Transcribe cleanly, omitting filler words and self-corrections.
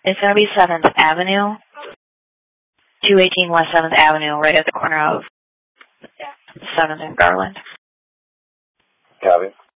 It's going to be 7th Avenue, 218 West 7th Avenue, right at the corner of 7th and Garland. Copy.